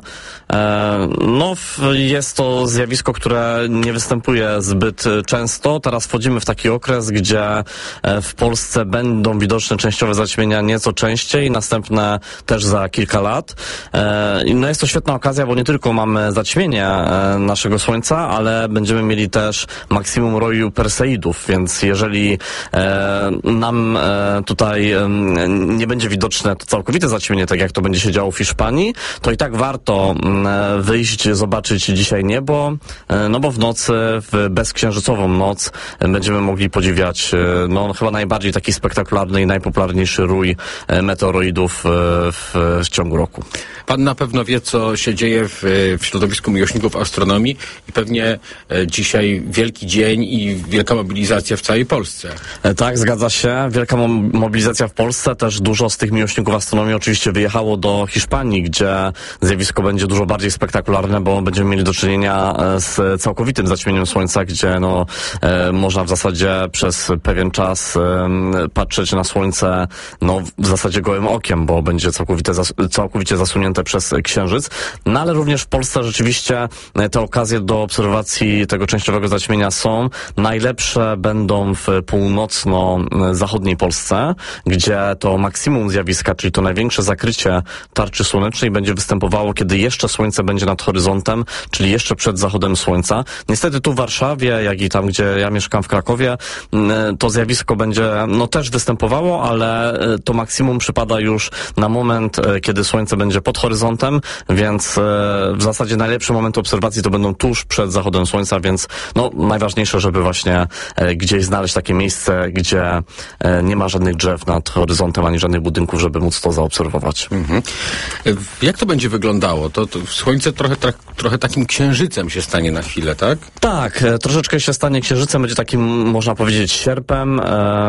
E, no, w, jest to zjawisko, które nie występuje zbyt często. Teraz wchodzimy w taki okres, gdzie e, w Polsce będą widoczne częściowe zaćmienia nieco częściej, następne też za kilka lat. E, no jest to świetna okazja, bo nie tylko mamy zaćmienie e, naszego słońca, ale będziemy mieli też maksimum roju Perseidów, więc jeżeli e, nam e, tutaj e, nie będzie widoczne to całkowite zaćmienie, tak jak to będzie się działo w Hiszpanii, to i tak warto e, wyjść, zobaczyć dzisiaj niebo, e, no bo w nocy, w bezksiężycową noc e, będziemy mogli podziwiać e, no chyba najbardziej taki spektakularny i najpopularniejszy rój e, meteoroidów e, w, w ciągu roku. Pan na pewno wie, co się dzieje w, w środowisku miłośników astronomii i pewnie e, dzisiaj wielki dzień i wielka mobilizacja w całej Polsce. E, tak, zgadza się. Wielka mo- mobilizacja w Polsce. Też dużo z tych miłośników astronomii oczywiście wyjechało do Hiszpanii, gdzie zjawisko będzie dużo bardziej spektakularne, bo będziemy mieli do czynienia z całkowitym zaćmieniem słońca, gdzie no, e, można w zasadzie przez pewien czas e, patrzeć na słońce no, w zasadzie gołym okiem, bo będzie całkowite zas- całkowicie zasunięte przez księżyc. No ale również w Polsce rzeczywiście te okazje do obserwacji tego częściowego zaćmienia są. Najlepsze będą w północno-zachodniej Polsce, gdzie to maksimum zjawiska, czyli to największe zakrycie tarczy słonecznej będzie występowało, kiedy jeszcze słońce będzie nad horyzontem, czyli jeszcze przed zachodem słońca. Niestety tu w Warszawie, jak i tam, gdzie ja mieszkam w Krakowie, to zjawisko będzie no też występowało, ale to maksimum przypada już na moment, kiedy słońce będzie pod horyzontem, więc w zasadzie najlepszy moment obserwacji to będą tuż przed zachodem słońca, więc no najważniejsze, żeby właśnie gdzieś znaleźć takie miejsce, gdzie nie ma żadnych drzew nad horyzontem, ani żadnych budynków, żeby móc to zaobserwować. Mhm. Jak to będzie wyglądało? To, to słońce trochę, tra, trochę takim księżycem się stanie na chwilę, tak? Tak, troszeczkę się stanie księżycem, będzie takim, można powiedzieć, sierpem.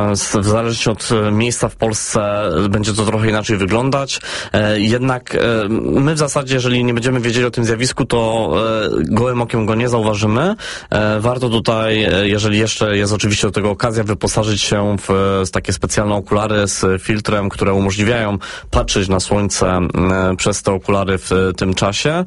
W zależności od miejsca w Polsce będzie to trochę inaczej wyglądać. Jednak my w zasadzie, jeżeli nie będziemy wiedzieli o tym zjawisku, to gołym okiem go nie zauważymy. Warto tutaj, jeżeli jeszcze jest oczywiście do tego okazja, wyposażyć się w takie specjalne okulary z filtrem, które umożliwiają patrzeć na słońce przez te okulary w tym czasie.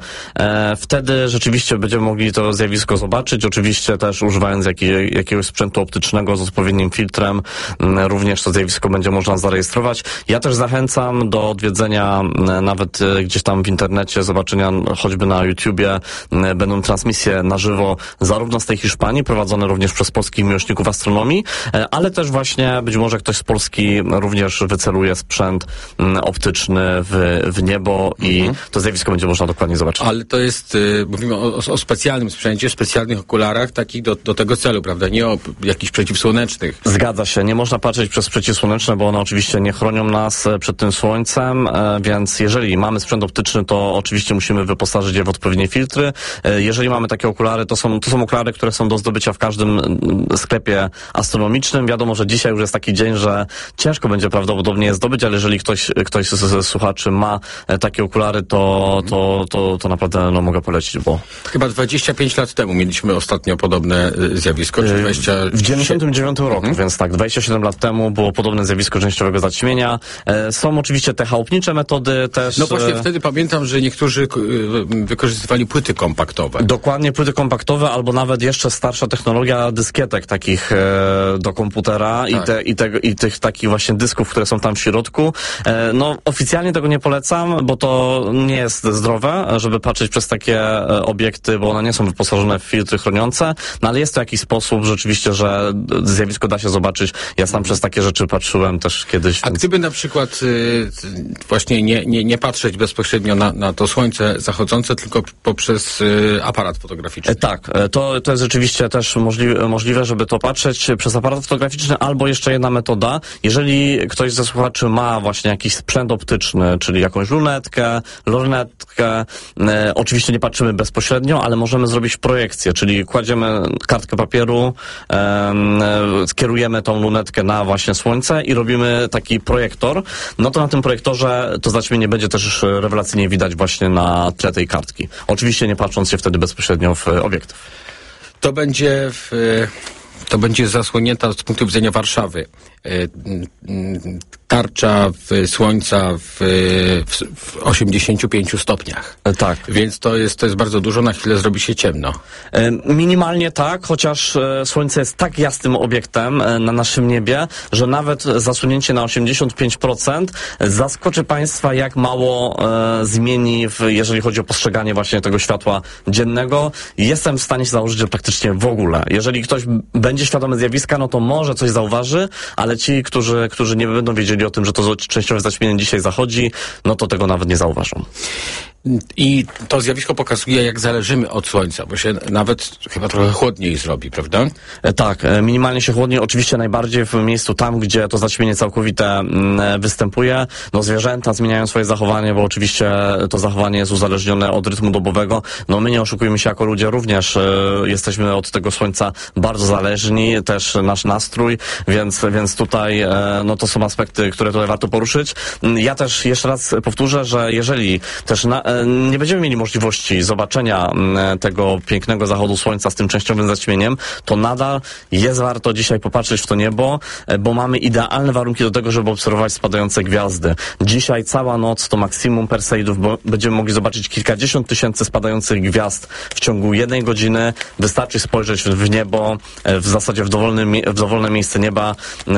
Wtedy rzeczywiście będziemy mogli to zjawisko zobaczyć, oczywiście też używając jakiej, jakiegoś sprzętu optycznego z odpowiednim filtrem, również to zjawisko będzie można zarejestrować. Ja też zachęcam do odwiedzenia nawet gdzieś tam w internecie, zobaczenia choćby na YouTubie, będą transmisje na żywo zarówno z tej Hiszpanii, prowadzone również przez polskich miłośników astronomii, ale też właśnie być może ktoś z Polski również wyceluje sprzęt optyczny w, w niebo i mhm. to zjawisko będzie można dokładnie zobaczyć. Ale to jest, y, mówimy o, o specjalnym sprzęcie, specjalnych okularach takich do, do tego celu, prawda? Nie o jakichś przeciwsłonecznych. Zgadza się. Nie można patrzeć przez przeciwsłoneczne, bo one oczywiście nie chronią nas przed tym słońcem, e, więc jeżeli mamy sprzęt optyczny, to oczywiście musimy wyposażyć je w odpowiednie filtry. E, jeżeli mamy takie okulary, to są, to są okulary, które są do zdobycia w każdym sklepie astronomicznym. Wiadomo, że dzisiaj już jest taki dzień, że ciężko będzie prawdopodobnie je zdobyć, ale jeżeli ktoś, ktoś z, z słuchaczy ma takie okulary, to, to, to, to naprawdę no, mogę polecić, bo... Chyba dwadzieścia pięć lat temu mieliśmy ostatnio podobne zjawisko, czy dwadzieścia... W dziewięćdziesiątym dziewiątym roku, mhm. więc tak, dwadzieścia siedem lat temu było podobne zjawisko częściowego zaćmienia. E, są oczywiście te chałupnicze metody też... No właśnie, wtedy pamiętam, że niektórzy wykorzystywali płyty kompaktowe. Dokładnie, płyty kompaktowe, albo nawet jeszcze starsza technologia dyskietek takich e, do komputera tak. i, te, i, te, i tych takich właśnie dysków, które są tam w środku. E, no, oficjalnie tego nie polecam, bo to nie jest zdrowe, żeby patrzeć przez takie e, obiekty, bo one nie są wyposażone w filtry chroniące, no ale jest to jakiś sposób rzeczywiście, że zjawisko da się zobaczyć. Ja sam przez takie rzeczy patrzyłem też kiedyś. A więc... gdyby na przykład y, właśnie nie, nie, nie patrzeć bezpośrednio na, na to słońce zachodzące, tylko poprzez y, aparat fotograficzny. E, tak, to, to jest rzeczywiście też możliwe, możliwe, żeby to patrzeć przez aparat fotograficzny, albo jeszcze jedna metoda. Jeżeli ktoś ze słuchaczy ma właśnie jakiś sprzęt optyczny, czyli jakąś lunetkę, lornetkę, e, oczywiście nie patrzymy bezpośrednio, ale możemy zrobić projekcję, czyli kładziemy kartkę papieru, e, e, skierujemy tą lunetkę na właśnie słońce i robimy taki projektor, no to na tym projektorze to zaćmienie będzie też rewelacyjnie widać właśnie na tle tej kartki. Oczywiście nie patrząc się wtedy bezpośrednio w obiektyw. To będzie w, to będzie zasłonięta z punktu widzenia Warszawy tarcza w słońca w, w, w osiemdziesięciu pięciu stopniach. Tak. Więc to jest, to jest bardzo dużo, na chwilę zrobi się ciemno. Minimalnie tak, chociaż słońce jest tak jasnym obiektem na naszym niebie, że nawet zasłonięcie na osiemdziesiąt pięć procent zaskoczy Państwa, jak mało e, zmieni, w, jeżeli chodzi o postrzeganie właśnie tego światła dziennego. Jestem w stanie się założyć, że praktycznie w ogóle. Jeżeli ktoś będzie świadomy zjawiska, no to może coś zauważy, ale ci, którzy, którzy nie będą wiedzieli o tym, że to częściowe zaćmienie dzisiaj zachodzi, no to tego nawet nie zauważą. I to zjawisko pokazuje, jak zależymy od słońca, bo się nawet chyba trochę chłodniej zrobi, prawda? E, tak, e, minimalnie się chłodniej, oczywiście najbardziej w miejscu tam, gdzie to zaćmienie całkowite m, występuje. No zwierzęta zmieniają swoje zachowanie, bo oczywiście to zachowanie jest uzależnione od rytmu dobowego. No my nie oszukujmy się, jako ludzie również e, jesteśmy od tego słońca bardzo zależni, też nasz nastrój, więc, więc tutaj e, no to są aspekty, które tutaj warto poruszyć. Ja też jeszcze raz powtórzę, że jeżeli też na nie będziemy mieli możliwości zobaczenia tego pięknego zachodu słońca z tym częściowym zaćmieniem, to nadal jest warto dzisiaj popatrzeć w to niebo, bo mamy idealne warunki do tego, żeby obserwować spadające gwiazdy. Dzisiaj cała noc to maksimum Perseidów, bo będziemy mogli zobaczyć kilkadziesiąt tysięcy spadających gwiazd w ciągu jednej godziny. Wystarczy spojrzeć w niebo, w zasadzie w dowolne, w dowolne miejsce nieba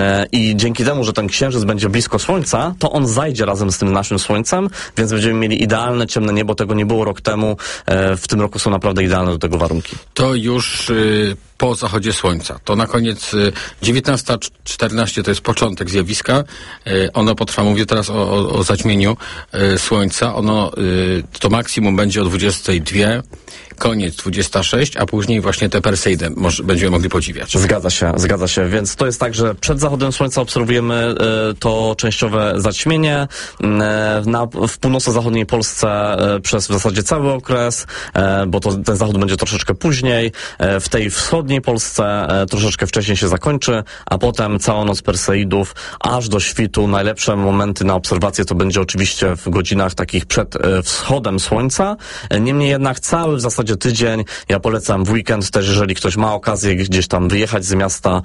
i dzięki temu, że ten księżyc będzie blisko słońca, to on zajdzie razem z tym naszym słońcem, więc będziemy mieli idealne ciemne niebo, tego nie było rok temu. E, w tym roku są naprawdę idealne do tego warunki. To już y, po zachodzie słońca. To na koniec y, dziewiętnasta czternaście to jest początek zjawiska. Y, ono potrwa, mówię teraz o, o, o zaćmieniu y, słońca. Ono, y, to maksimum będzie o dwudziestej drugiej, koniec dwudziesta sześć, a później właśnie te Perseidy może, będziemy mogli podziwiać. Zgadza się, zgadza się. Więc to jest tak, że przed zachodem słońca obserwujemy y, to częściowe zaćmienie. Y, na, w północno-zachodniej Polsce y, przez w zasadzie cały okres, y, bo to, ten zachód będzie troszeczkę później. Y, w tej wschodniej Polsce y, troszeczkę wcześniej się zakończy, a potem cała noc Perseidów aż do świtu. Najlepsze momenty na obserwację to będzie oczywiście w godzinach takich przed y, wschodem słońca. Y, niemniej jednak cały w zasadzie tydzień. Ja polecam w weekend też, jeżeli ktoś ma okazję gdzieś tam wyjechać z miasta,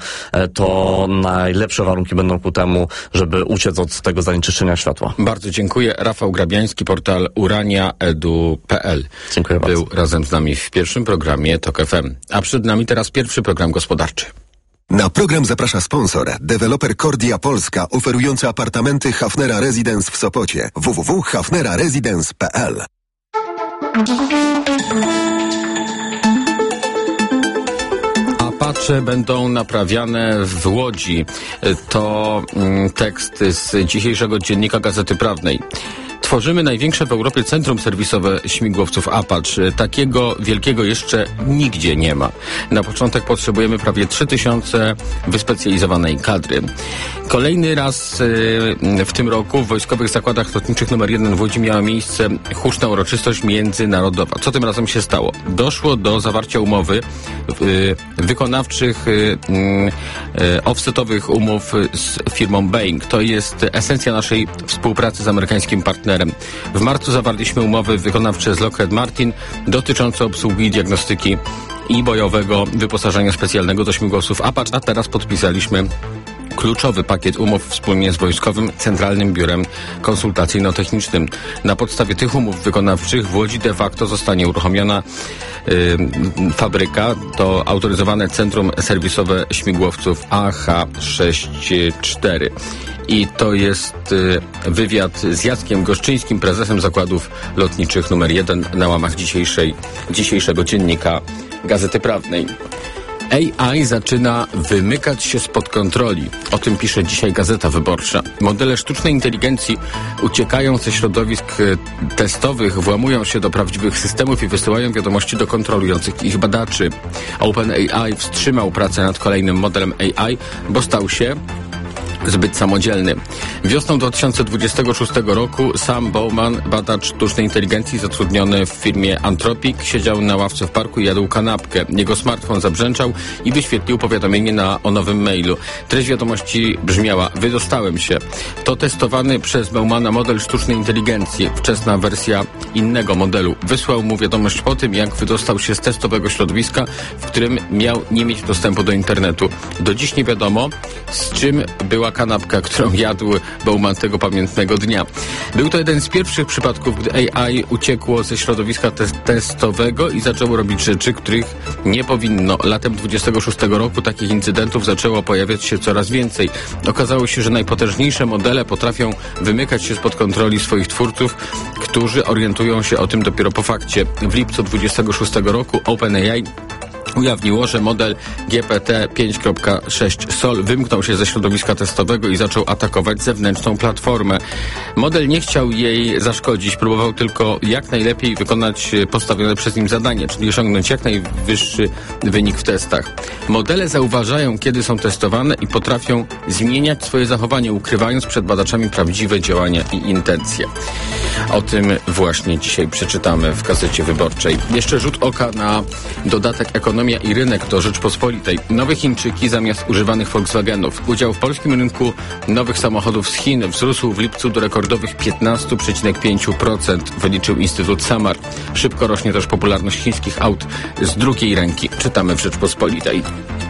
to najlepsze warunki będą ku temu, żeby uciec od tego zanieczyszczenia światła. Bardzo dziękuję. Rafał Grabiański, portal urania kropka edu kropka pe el. Dziękuję bardzo. Był razem z nami w pierwszym programie Tok F M. A przed nami teraz pierwszy program gospodarczy. Na program zaprasza sponsor, deweloper Kordia Polska, oferujący apartamenty Hafnera Residence w Sopocie. w w w kropka hafnera residence kropka pe el. A Tarcze będą naprawiane w Łodzi. To mm, tekst z dzisiejszego dziennika Gazety Prawnej. Tworzymy największe w Europie centrum serwisowe śmigłowców Apache. Takiego wielkiego jeszcze nigdzie nie ma. Na początek potrzebujemy prawie trzy tysiące wyspecjalizowanej kadry. Kolejny raz y, w tym roku w Wojskowych Zakładach Lotniczych numer jeden w Łodzi miała miejsce huczna uroczystość międzynarodowa. Co tym razem się stało? Doszło do zawarcia umowy y, wykonawczych y, y, offsetowych umów z firmą Boeing. To jest esencja naszej współpracy z amerykańskim partnerem. W marcu zawarliśmy umowy wykonawcze z Lockheed Martin dotyczące obsługi, diagnostyki i bojowego wyposażenia specjalnego do śmigłowców Apache, a teraz podpisaliśmy kluczowy pakiet umów wspólnie z Wojskowym Centralnym Biurem Konsultacyjno-Technicznym. Na podstawie tych umów wykonawczych w Łodzi de facto zostanie uruchomiona y, fabryka, to autoryzowane Centrum Serwisowe Śmigłowców A H sześćdziesiąt cztery. I to jest y, wywiad z Jackiem Goszczyńskim, prezesem Zakładów Lotniczych numer jeden na łamach dzisiejszej, dzisiejszego dziennika Gazety Prawnej. A I zaczyna wymykać się spod kontroli. O tym pisze dzisiaj Gazeta Wyborcza. Modele sztucznej inteligencji uciekają ze środowisk testowych, włamują się do prawdziwych systemów i wysyłają wiadomości do kontrolujących ich badaczy. OpenAI wstrzymał pracę nad kolejnym modelem A I, bo stał się zbyt samodzielny. Wiosną dwa tysiące dwudziestego szóstego roku Sam Bowman, badacz sztucznej inteligencji zatrudniony w firmie Anthropic, siedział na ławce w parku i jadł kanapkę. Jego smartfon zabrzęczał i wyświetlił powiadomienie na, o nowym mailu. Treść wiadomości brzmiała: wydostałem się. To testowany przez Bowmana model sztucznej inteligencji, wczesna wersja innego modelu. Wysłał mu wiadomość po tym, jak wydostał się z testowego środowiska, w którym miał nie mieć dostępu do internetu. Do dziś nie wiadomo, z czym była kanapka, którą jadł Bowman tego pamiętnego dnia. Był to jeden z pierwszych przypadków, gdy A I uciekło ze środowiska te- testowego i zaczęło robić rzeczy, których nie powinno. Latem dwudziestego szóstego roku takich incydentów zaczęło pojawiać się coraz więcej. Okazało się, że najpotężniejsze modele potrafią wymykać się spod kontroli swoich twórców, którzy orientują się o tym dopiero po fakcie. W lipcu dwudziestego szóstego roku OpenAI ujawniło, że model G P T pięć kropka sześć Sol wymknął się ze środowiska testowego i zaczął atakować zewnętrzną platformę. Model nie chciał jej zaszkodzić, próbował tylko jak najlepiej wykonać postawione przez nim zadanie, czyli osiągnąć jak najwyższy wynik w testach. Modele zauważają, kiedy są testowane i potrafią zmieniać swoje zachowanie, ukrywając przed badaczami prawdziwe działania i intencje. O tym właśnie dzisiaj przeczytamy w Gazecie Wyborczej. Jeszcze rzut oka na dodatek Ekonomia i rynek do Rzeczpospolitej. Nowe Chińczyki zamiast używanych Volkswagenów. Udział w polskim rynku nowych samochodów z Chin wzrósł w lipcu do rekordowych piętnaście przecinek pięć procent, wyliczył Instytut Samar. Szybko rośnie też popularność chińskich aut z drugiej ręki. Czytamy w Rzeczpospolitej.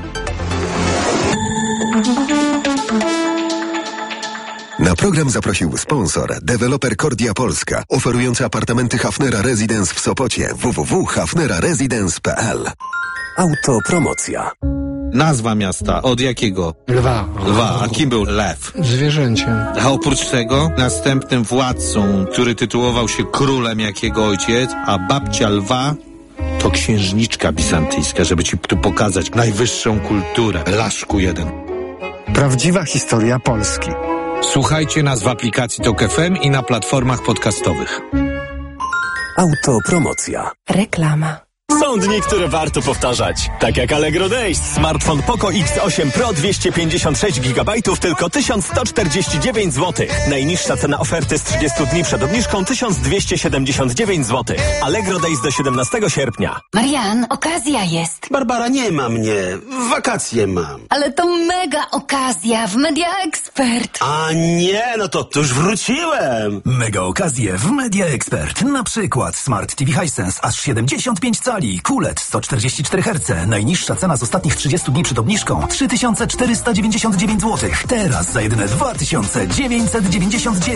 Na program zaprosił sponsor, deweloper Cordia Polska, oferujący apartamenty Hafnera Residence w Sopocie. w w w kropka hafnera residence kropka p l. Autopromocja. Nazwa miasta. Od jakiego? Lwa. Lwa. A kim był lew? Zwierzęciem. A oprócz tego następnym władcą, który tytułował się królem jak jego ojciec, a babcia lwa to księżniczka bizantyjska, żeby ci tu pokazać najwyższą kulturę. Laszku jeden. Prawdziwa historia Polski. Słuchajcie nas w aplikacji Tok F M i na platformach podcastowych. Autopromocja. Reklama. Są dni, które warto powtarzać. Tak jak Allegro Days. Smartfon Poco X osiem Pro dwieście pięćdziesiąt sześć gigabajtów tylko tysiąc sto czterdzieści dziewięć złotych. Najniższa cena oferty z trzydziestu dni przed obniżką tysiąc dwieście siedemdziesiąt dziewięć złotych. Allegro Days do siedemnastego sierpnia. Marian, okazja jest. Barbara, nie ma mnie. Wakacje mam. Ale to mega okazja w Media Expert. A nie, no to, to już wróciłem. Mega okazje w Media Expert. Na przykład Smart T V Hisense aż siedemdziesiąt pięć cali. Q L E D sto czterdzieści cztery herce. Najniższa cena z ostatnich trzydziestu dni przed obniżką trzy tysiące czterysta dziewięćdziesiąt dziewięć złotych. Teraz za jedyne dwa tysiące dziewięćset dziewięćdziesiąt dziewięć.